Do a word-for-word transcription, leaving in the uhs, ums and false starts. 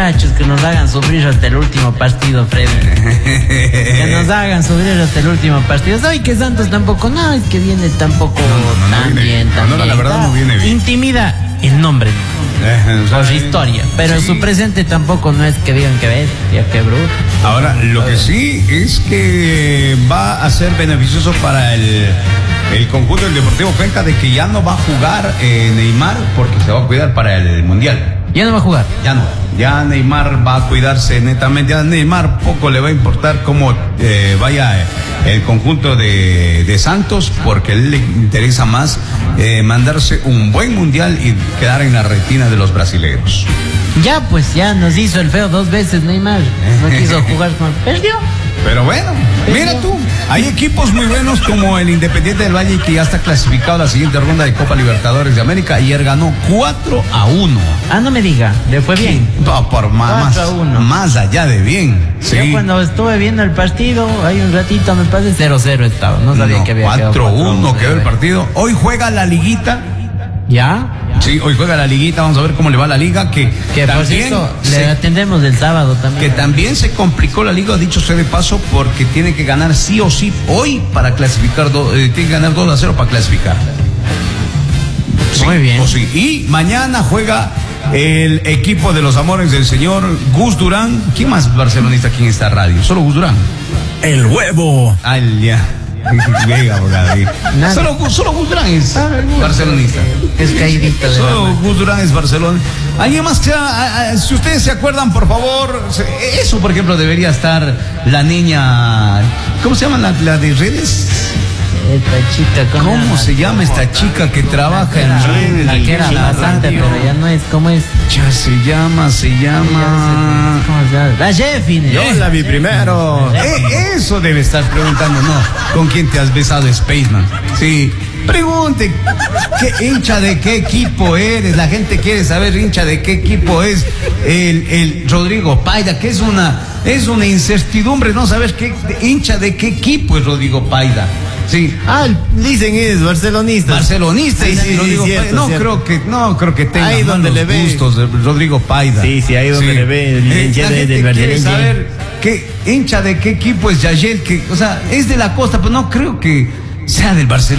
muchachos que nos hagan sufrir hasta el último partido, Freddy. Que nos hagan sufrir hasta el último partido. Ay, que Santos tampoco, no, es que viene tampoco no, no, no, tan no bien, tan no, no, bien. la verdad no viene bien. Intimida el nombre, Eh, o sea, por historia, pero sí. su presente tampoco no es que digan que bestia, que bruto. Ahora, lo que sí es que va a ser beneficioso para el, el conjunto del Deportivo Cuenca de que ya no va a jugar eh, Neymar porque se va a cuidar para el Mundial. Ya no va a jugar. Ya no, ya Neymar va a cuidarse netamente, ya Neymar poco le va a importar cómo eh, vaya el conjunto de, de Santos, porque a él le interesa más eh, mandarse un buen mundial y quedar en la retina de los brasileños. Ya, pues ya nos hizo el feo dos veces Neymar. No quiso jugar con... Perdió. Pero bueno, mira tú, hay equipos muy buenos como el Independiente del Valle que ya está clasificado a la siguiente ronda de Copa Libertadores de América. Ayer ganó cuatro a uno. Ah, no me diga, le fue bien. No, por más, cuatro a uno. más allá de bien. Sí. Yo cuando estuve viendo el partido, hay un ratito me pasé cero cero estaba. No sabía No, que había quedado cuatro uno cuatro uno, quedó el güey. partido. Hoy juega la liguita. ¿Ya? Sí, hoy juega la liguita, vamos a ver cómo le va la liga, que, Que por también cierto, se, le atendemos el sábado también. que también se complicó la liga, dicho sea de paso, porque tiene que ganar sí o sí hoy para clasificar, do, eh, tiene que ganar dos a cero para clasificar. Sí, Muy bien. o sí. Y mañana juega el equipo de los amores del señor Gus Durán. ¿Quién más barcelonista aquí en esta radio? Solo Gus Durán. El huevo. Ay, ya. Venga, David. Solo, solo Gus Durán es barcelonista. Es caidito de Solo la- Gus Durán es Barcelona. ¿Alguien más que sea, a- si ustedes se acuerdan, por favor? se- Eso, por ejemplo, debería estar la niña. ¿Cómo se llama la, la de redes? Esta chica, ¿Cómo se llama esta chica que trabaja en redes? La que era La bastante, radio. pero ya no es. ¿Cómo es? Ya se llama, se llama. ¿Cómo se llama? La Jeffine. Yo la vi primero. Eh, eso debe estar preguntando, ¿no? ¿Con quién te has besado, Spaceman? Sí. Pregunte, ¿qué hincha de qué equipo eres? La gente quiere saber hincha de qué equipo es el, el Rodrigo Paida, que es una, es una incertidumbre no saber qué hincha de qué equipo es Rodrigo Paida. Sí. Ah, dicen es barcelonista. Barcelonista y Sí, sí, Rodrigo cierto, Paida. No cierto. creo que, no creo que tenga Ahí donde malos le ve. gustos de Rodrigo Paida. Sí, sí, ahí donde le ve el Eh, hincha la de- gente del quiere Barcelona. saber qué hincha de qué equipo es Yayel, que, o sea, es de la costa, pero no creo que sea del Barcelona.